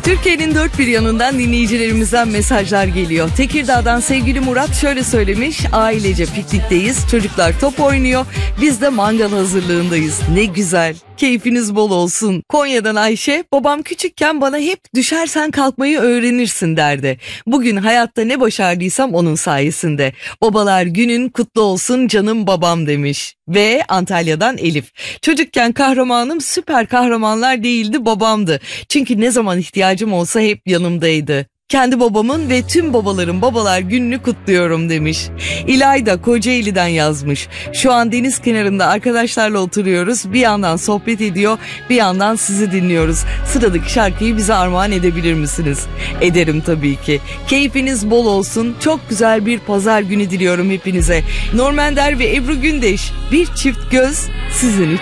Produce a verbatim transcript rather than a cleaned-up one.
Türkiye'nin dört bir yanından dinleyicilerimizden mesajlar geliyor. Tekirdağ'dan sevgili Murat şöyle söylemiş: ailece piknikteyiz, çocuklar top oynuyor, biz de mangal hazırlığındayız. Ne güzel. Keyfiniz bol olsun. Konya'dan Ayşe, babam küçükken bana hep düşersen kalkmayı öğrenirsin derdi. Bugün hayatta ne başardıysam onun sayesinde. Babalar günün kutlu olsun canım babam demiş. Ve Antalya'dan Elif, çocukken kahramanım süper kahramanlar değildi, babamdı. Çünkü ne zaman ihtiyacım olsa hep yanımdaydı. Kendi babamın ve tüm babaların babalar gününü kutluyorum demiş. İlayda Kocaeli'den yazmış. Şu an deniz kenarında arkadaşlarla oturuyoruz. Bir yandan sohbet ediyor, bir yandan sizi dinliyoruz. Sıradaki şarkıyı bize armağan edebilir misiniz? Ederim tabii ki. Keyfiniz bol olsun. Çok güzel bir pazar günü diliyorum hepinize. Norman Der ve Ebru Gündeş, bir çift göz sizin için.